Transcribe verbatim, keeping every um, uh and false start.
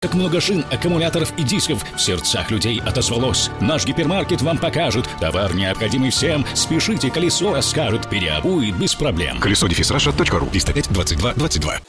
Как много шин, аккумуляторов и дисков в сердцах людей отозвалось. Наш гипермаркет вам покажет. Товар необходимый всем. Спешите, колесо расскажет. Переобует без проблем. колесо дефис раша точка ру. триста пять двадцать два двадцать два.